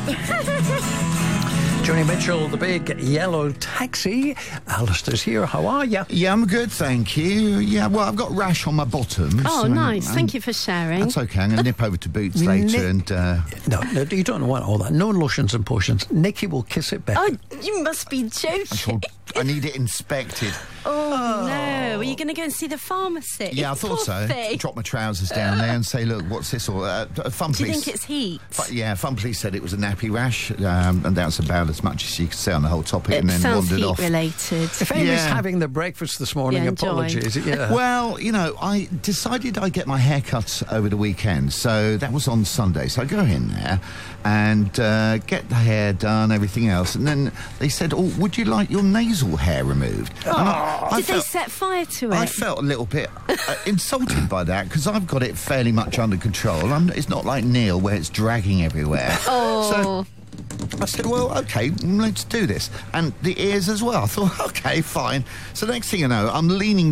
Joni Mitchell, the big yellow taxi. Alistair's here. How are you? Yeah, I'm good, thank you. Yeah, well, I've got rash on my bottoms. Oh, nice. Thank you for sharing. That's okay. I'm going to nip over to Boots later and... No, you don't want all that. No lotions and potions. Nikki will kiss it back. Oh, you must be joking. I need it inspected. Oh, no. Are you going to go and see the pharmacist? Yeah, I thought so. Thing. Drop my trousers down there and say, look, what's this? Or Fun Do you Police... think it's heat? Fun Police said it was a nappy rash, and that's about as much as you could say on the whole topic, and then sounds wandered off. heat-related. If Amy's having the breakfast this morning, apologies. Yeah. Well, you know, I decided I'd get my hair cut over the weekend, so that was on Sunday. So I go in there and get the hair done, everything else, and then they said, oh, would you like your nasal hair removed? Did they set fire to it? I felt a little bit insulted by that, because I've got it fairly much under control. It's not like Neil, where it's dragging everywhere. Oh. So I said, well, OK, let's do this. And the ears as well. I thought, OK, fine. So next thing you know, I'm leaning